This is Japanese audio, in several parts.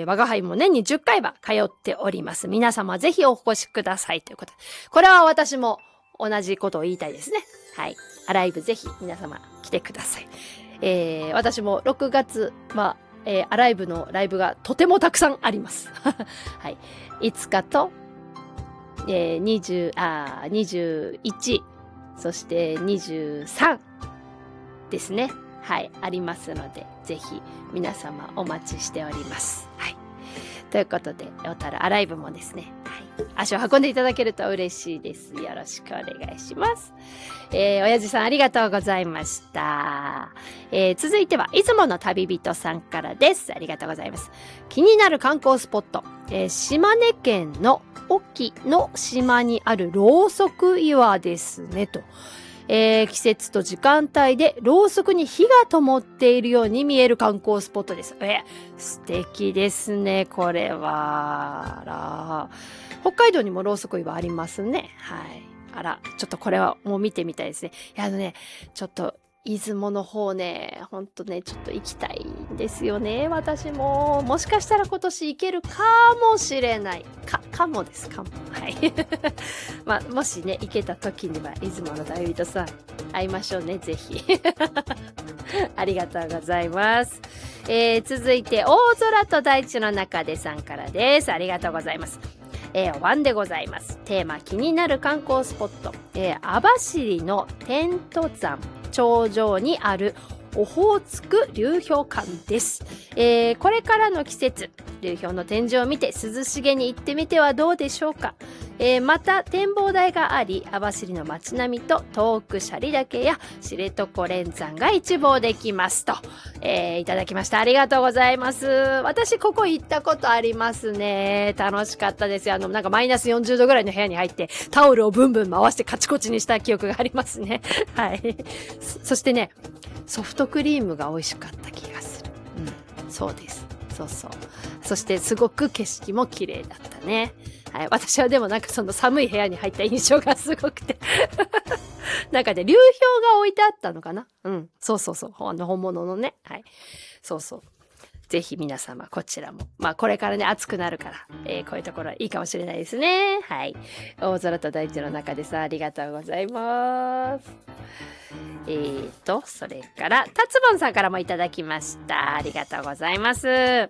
我が輩も年に10回は通っております。皆様ぜひお越しくださいということで。これは私も同じことを言いたいですね。はい。アライブぜひ皆様来てください。私も6月は、アライブのライブがとてもたくさんあります。はい。5日と、21、そして23ですね。はい。ありますので、ぜひ皆様お待ちしております。はい。ということで、小樽アライブもですね、はい。足を運んでいただけると嬉しいです。よろしくお願いします。親父さんありがとうございました。続いては、出雲の旅人さんからです。ありがとうございます。気になる観光スポット、島根県の隠岐の島にあるろうそく岩ですね、と。季節と時間帯でろうそくに火が灯っているように見える観光スポットです。素敵ですね、これは。北海道にもろうそく岩ありますね。はい。あら、ちょっとこれはもう見てみたいですね。ちょっと、出雲の方ね、ほんとね、ちょっと行きたいんですよね。私も、もしかしたら今年行けるかもしれない。かもです、かも。はい。まあ、もしね、行けた時には、出雲の旅人さん、会いましょうね、ぜひ。ありがとうございます。続いて、大空と大地の中でさんからです。ありがとうございます。お晩でございます。テーマ、気になる観光スポット。網走のテント山頂上にあるオホーツク流氷館です。これからの季節、流氷の展示を見て涼しげに行ってみてはどうでしょうか。また展望台があり、網走の街並みと遠く斜里岳や知床連山が一望できますと、いただきました。ありがとうございます。私ここ行ったことありますね。楽しかったですよ。なんかマイナス40度ぐらいの部屋に入ってタオルをブンブン回してカチコチにした記憶がありますね。はい。そしてね、ソフトクリームが美味しかった気がする。そうです。そう。そしてすごく景色も綺麗だったね。はい。私はでもなんかその寒い部屋に入った印象がすごくて。なんかね、流氷が置いてあったのかな？そう。本物のね。はい。そう。ぜひ皆様こちらも。まあこれからね、暑くなるから、こういうところいいかもしれないですね。はい。大空と大地の中でさ、ありがとうございます。それから、たつぼんさんからもいただきました。ありがとうございます。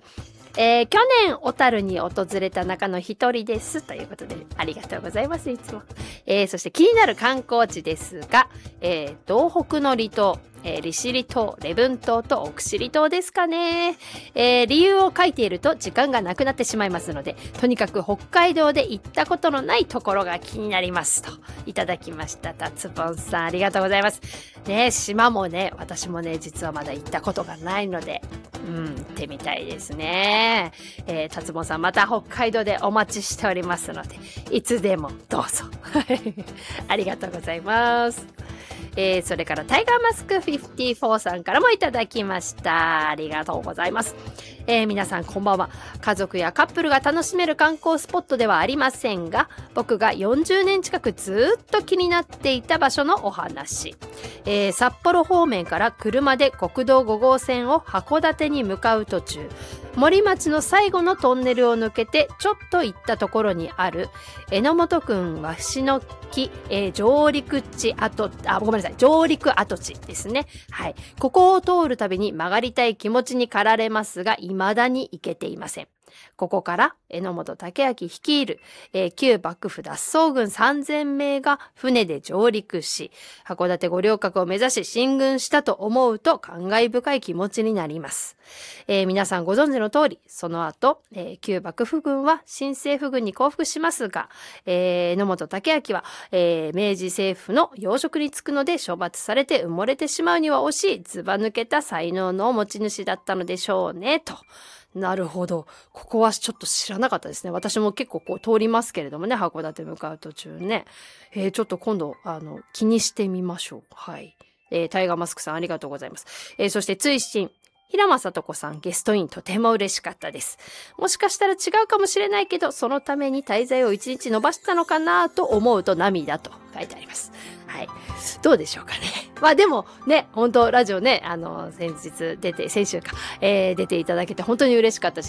去年小樽に訪れた中の一人ですということで、ありがとうございます。いつも。そして気になる観光地ですが、東北の離島、利尻島、礼文島と奥尻島ですかね。理由を書いていると時間がなくなってしまいますので、とにかく北海道で行ったことのないところが気になりますといただきました。たつぼんさん、ありがとうございます。ね、島もね、私もね、実はまだ行ったことがないので、行ってみたいですね。たつぼんさん、また北海道でお待ちしておりますので、いつでもどうぞ。ありがとうございます。それからタイガーマスク54さんからもいただきました。ありがとうございます。皆さんこんばんは。家族やカップルが楽しめる観光スポットではありませんが、僕が40年近くずっと気になっていた場所のお話。札幌方面から車で国道5号線を函館に向かう途中、森町の最後のトンネルを抜けてちょっと行ったところにある榎本郡鷲の木、上陸跡地ですね。はい。ここを通るたびに曲がりたい気持ちに駆られますが、未だに行けていません。ここから榎本武明率いる、旧幕府脱走軍3000名が船で上陸し、函館五稜郭を目指し進軍したと思うと感慨深い気持ちになります。皆さんご存知の通り、その後、旧幕府軍は新政府軍に降伏しますが、榎本武明は、明治政府の要職に就くので処罰されて埋もれてしまうには惜しい、ずば抜けた才能の持ち主だったのでしょうね、と。なるほど。ここはちょっと知らなかったですね。私も結構こう通りますけれどもね、函館向かう途中ね。ちょっと今度、気にしてみましょう。はい。タイガーマスクさんありがとうございます。そして追伸。平間聡子さんゲストインとても嬉しかったです。もしかしたら違うかもしれないけど、そのために滞在を1日延ばしたのかなと思うと涙と書いてあります。はい。どうでしょうかね。まあでもね、本当ラジオね、先週か、出ていただけて本当に嬉しかったし、